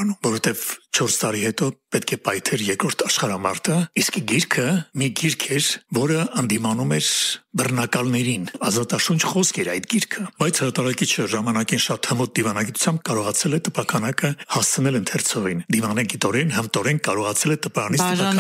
կարողանում, որովհետև 4 տարի հետո պետք է պայթեր երկրորդ աշխարհամարտը, իսկ գիրքը մի գիրք էր, որը անդիմանում էր բռնակալներին, ազատաշունչ խոսք էր այդ գիրքը, բայց հրատարակիչը ժամանակին շատ հմոտ դիվանագիտությամբ կարողացել է տպականակը հասցնել ընթերցողին, դիվանագիտորեն, հմտորեն կարողացել է տպարանից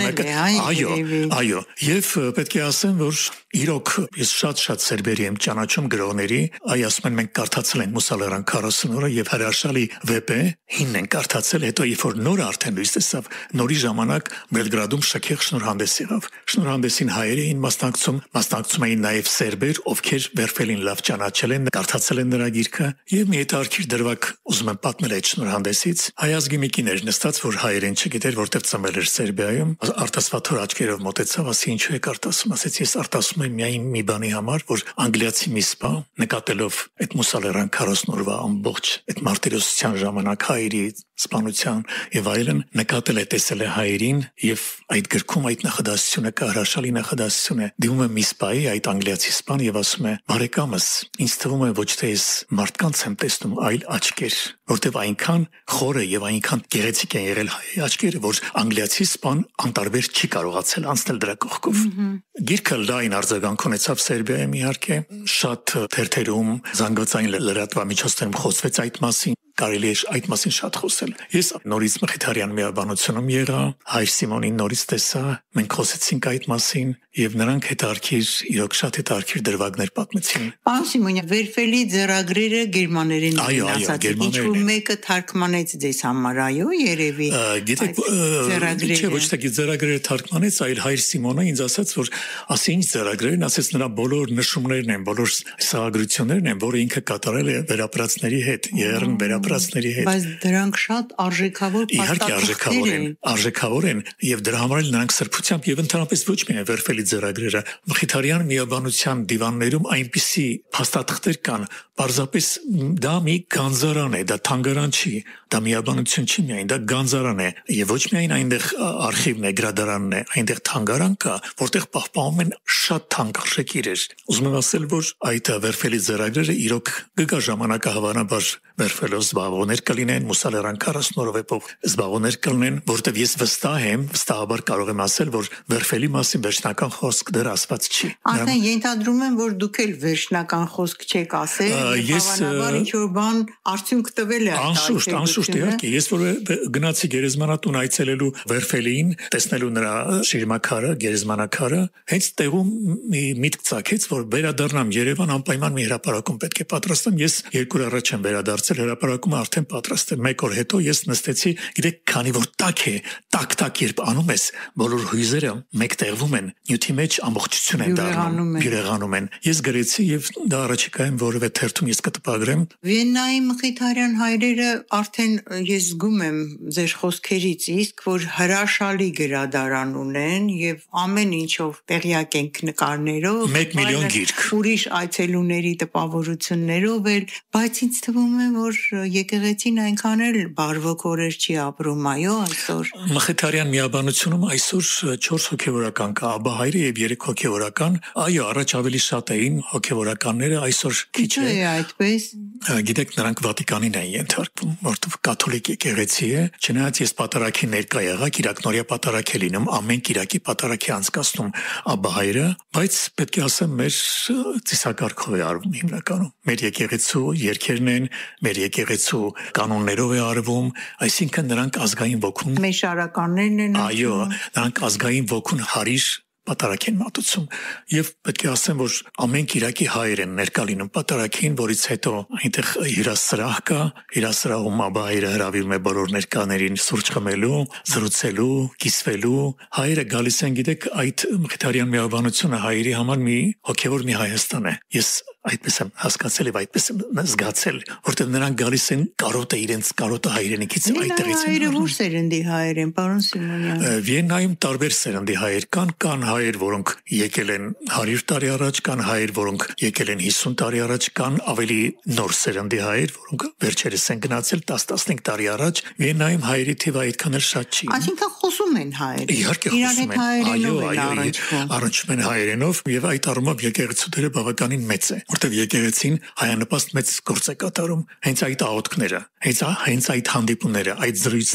տպականակը, այո, եւ պետք է ասեմ, որ իրոք ես շատ սերբերի եմ ճանաչում գրողների, ասում են մենք կարդացել ենք Մուսալերան 40 օրը եւ հրաշալի վեպ է, հինն են կարդացել, հետո երբ որ նորը արդեն լույս տեսավ, նորի ժամանակ Բելգրադում շքեղ շնորհանդես եղավ։ Շնորհանդեսին հայեր էին մասնակցում էին նաեւ սերբեր, ովքեր Վերֆելին լավ ճանաչել են, կարդացել են նրա գիրքը եւ մի հետաքրքիր դրվագ ուզում եմ պատմել այդ շնորհանդեսից։ Հայազգի մի կին էր նստած, որ հայերեն չգիտեր, որտեղ ծնվել էր Սերբիայում, արտասվաթոր աչքերով մոտեցավ, ասի ինչու եք արտասում, ասեց ես արտասում եմ միայն մի բանի համար, որ անգլիացի մի սպա նկատելով այդ Մուսալերան 40 օրվա ամբողջ այդ մարտիրոսության ժամանակ հայերի սպանության եւ այլն նկատել է, տեսել է հայերին եւ այդ գրքում այդ նախադասությունը կա, հրաշալի նախադասություն է, դիմում է մի սպայի, այդ անգլիացի սպան եւ ասում է. բարեկամս, ինձ թվում է ոչ թե ես մարդկանց եմ տեսնում, այլ աչքեր, որտեւ այնքան խորը եւ այնքան գեղեցիկ են եղել հայերի աչքերը, որ անգլիացի սպան անտարբեր չի կարողացել անցնել դրա կողքով։ Գիրքը լայն արձագանք ունեցավ Սերբիայում, իհարկե, շատ թերթերում, զանգվածային լրատվամիջոցներում խոսվեց այդ մասին, կարելի է այդ մասին շատ խոսել։ Ես նորից Մխիթարյան միաբանությունում եղա, հայր Սիմոնին նորից տեսա, մենք խոսեցինք այդ մասին եւ նրանք հետարքիր, իրոք շատ հետարքիր դրվագներ պատմեցին։ Պարոն Սիմոնյան, Վերֆելի ձեռագրերը գերմաներեն են ասած, ինչու մեկը թարգմանեց ձեզ համար, այո, երևի։ Գիտեք, չէ, ոչ թե ձեռագրերը թարգմանեց, այլ հայր Սիմոնը ինձ ասաց, որ ասի ինչ ձեռագրերն, ասեց նրա բոլոր նշումներն են, բոլոր սահագրություններն են, որը ինքը կատարել է վերապրածների հետ, ԵՌ-ն վերապրածների հետ։ Բայց դրանք շատ արժեքավոր փաստաթղթեր են։ Արժեքավոր են եւ դրա համար էլ նրանք սրբությամբ եւ ընդհանրապես ոչ միայն Վերֆելի ձեռագրերը, Մխիթարյան միաբանության դիվաններում այնպիսի փաստաթղթեր կան, պարզապես դա մի գանձարան է, դա թանգարան չի, դա միաբանություն չի միայն, դա գանձարան է եւ ոչ միայն այնտեղ արխիվն է, գրադարանն է, այնտեղ թանգարան կա, որտեղ պահպանվում են շատ թանկարժեք իրեր։ Ուզում եմ ասել, որ այդ Վերֆելի ձեռագրերը իրոք կգա ժամանակահավանաբար Վերֆելով զբաղվողներ կլինեն, Մուսալերան 40 օրվեպով զբաղվողներ կլինեն, որտեղ ես վստահաբար կարող եմ ասել, որ Վերֆելի մասին վերջնական խոսք դեռ ասված չի։ Արդեն ենթադրում եմ, որ դուք էլ վերջնական խոսք չեք ասել, հավանաբար ինչ-որ բան արդյունք տվել է այդ Անշուշտ, իհարկե, ես որ գնացի գերեզմանատուն այցելելու Վերֆելիին, տեսնելու նրա շիրմաքարը, գերեզմանակարը, հենց տեղում մի միտք ծագեց, որ վերադառնամ Երևան, անպայման մի հրապարակում պետք է պատրաստեմ։ Ես 2 օր առաջ եմ վերադարձել, հրապարակումը արդեն պատրաստ է։ 1 օր հետո ես նստեցի, գիտեք, քանի որ տաք է, տակ երբ անում ես, բոլոր հույզերը մեկտեղվում են, նյութի մեջ ամբողջություն են դառնում, բյուրեղանում են։ Ես գրեցի եւ դա առաջիկայում որևէ թերթում ես կտպագրեմ։ Վիեննայի Մխիթարյան հայրերը արդեն ես զգում եմ ձեր խոսքերից իսկ, որ հրաշալի գրադարան ունեն եւ ամեն ինչով տեղյակ ենք նկարներով, 1 միլիոն գիրք, ուրիշ այցելուների տպավորություններով էլ, բայց ինձ թվում է, որ եկեղեցին այնքան էլ բարվոք օրեր չի ապրում, այո, այսօր։ Մխիթարյան միաբանությունում այսօր 4 հոգևորական կա, Աբա հայրը եւ 3 հոգևորական, այո, առաջ ավելի շատ էին հոգևորականները, այսօր քիչ է։ Չէ, այդպես։ Գիտեք, նրանք Վատիկանին են ենթարկվում, որտեղ կաթոլիկ եկեղեցի է, չնայած ես պատարագի ներկա եղա, Կիրակնորիա պատարագ է լինում, ամեն Կիրակի պատարագ է անցկացնում Աբա հայրը, բայց պետք է ասեմ, մեր ծիսակարգով է արվում հիմնականում։ Մեր եկեղեցու երգերն են, մեր եկեղեցու կանոններով է արվում, այսինքն նրանք ազգային ոգուն մեշարականներն են։ Այո, նրանք ազգային ոգուն հարիր պատարագ են մատուցում եւ պետք է ասեմ, որ ամեն Կիրակի հայեր են ներկա լինում պատարագին, որից հետո այնտեղ հյուրասրահ կա, հյուրասրահում Աբա հայրը հրավիրում է բոլոր ներկաներին սուրճ խմելու, զրուցելու, կիսվելու, հայերը գալիս են, գիտեք, այդ Մխիթարյան միաբանությունը հայերի համար մի հոգևոր մի Հայաստան է։ Ես այդպես եմ հասկացել եւ այդպես եմ զգացել, որտեղ նրանք գալիս են կարոտը իրենց կարոտը հայրենիքից այդտեղից են։ Հայերը ո՞ր սերնդի հայեր են, պարոն Սիմոնյան։ Վիեննայում տարբեր սերնդի հայեր կան հայեր, որոնք եկել են 100 տարի առաջ, կան հայեր, որոնք եկել են 50 տարի առաջ, կան ավելի նոր սերնդի հայեր, որոնք վերջերս են գնացել 10-15 տարի առաջ։ Վիեննայում հայերի թիվը այդքան էլ շատ չի։ Այսինքն խոսում են հայերը։ Իհարկե խոսում են, առնչվում են հայերենով եւ այդ առումով եկեղեցու դերը բավականին մեծ է, որտեղ եկեղեցին հայանպաստ մեծ գործ է կատարում։ Հենց այդ աղոթքները, հենց այդ հանդիպումները, այդ զրույցները